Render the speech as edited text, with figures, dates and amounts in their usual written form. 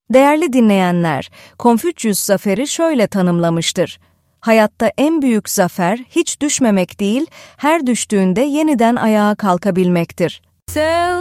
Değerli dinleyenler, Konfüçyüs zaferi şöyle tanımlamıştır. Hayatta en büyük zafer hiç düşmemek değil, her düştüğünde yeniden ayağa kalkabilmektir.